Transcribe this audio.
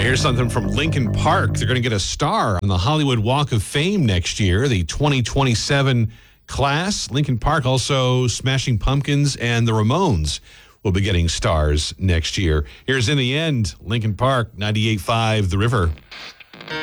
Here's something from Linkin Park. They're going to get a star on the Hollywood Walk of Fame next year, the 2027 class. Linkin Park, also Smashing Pumpkins and the Ramones will be getting stars next year. Here's In the End, Linkin Park, 98.5 The River.